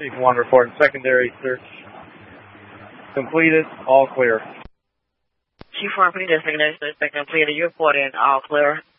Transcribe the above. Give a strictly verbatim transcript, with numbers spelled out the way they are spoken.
Chief one reporting secondary search completed, all clear. Chief one, please, secondary search completed. You report in all clear.